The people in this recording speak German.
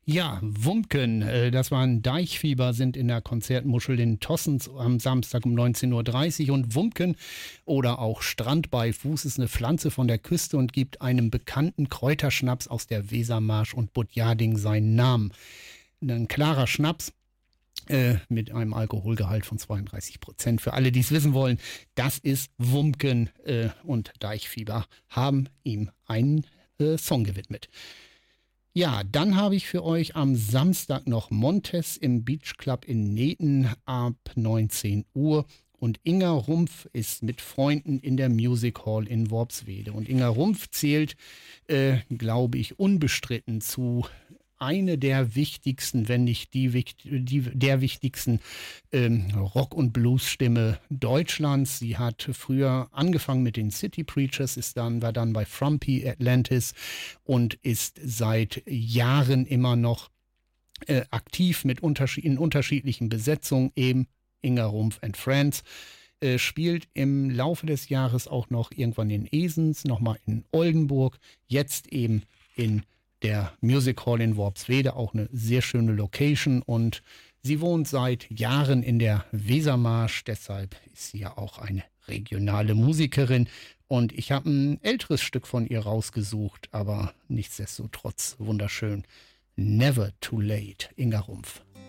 Ja, Wumken, das waren Deichfieber, sind in der Konzertmuschel in Tossens am Samstag um 19:30 Uhr. Und Wumken oder auch Strandbeifuß ist eine Pflanze von der Küste und gibt einem bekannten Kräuterschnaps aus der Wesermarsch und Budjading seinen Namen. Ein klarer Schnaps mit einem Alkoholgehalt von 32%. Für alle, die es wissen wollen, das ist Wumken, und Deichfieber haben ihm einen Song gewidmet. Ja, dann habe ich für euch am Samstag noch Montes im Beach Club in Neten ab 19 Uhr. Und Inga Rumpf ist mit Freunden in der Music Hall in Worpswede. Und Inga Rumpf zählt, glaube ich, unbestritten zu eine der wichtigsten, wenn nicht der wichtigsten Rock- und Blues-Stimme Deutschlands. Sie hat früher angefangen mit den City Preachers, war dann bei Frumpy Atlantis und ist seit Jahren immer noch aktiv in unterschiedlichen Besetzungen, eben Inga Rumpf and Friends. Spielt im Laufe des Jahres auch noch irgendwann in Esens, nochmal in Oldenburg, jetzt eben in der Music Hall in Worpswede, auch eine sehr schöne Location, und sie wohnt seit Jahren in der Wesermarsch, deshalb ist sie ja auch eine regionale Musikerin, und ich habe ein älteres Stück von ihr rausgesucht, aber nichtsdestotrotz wunderschön. Never Too Late, Inga Rumpf.